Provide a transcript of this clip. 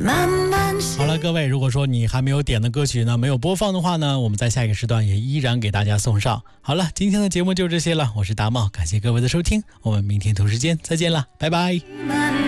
好了，各位，如果说你还没有点的歌曲呢，没有播放的话呢，我们在下一个时段也依然给大家送上。好了，今天的节目就这些了，我是大茂，感谢各位的收听，我们明天同时间再见了，拜拜。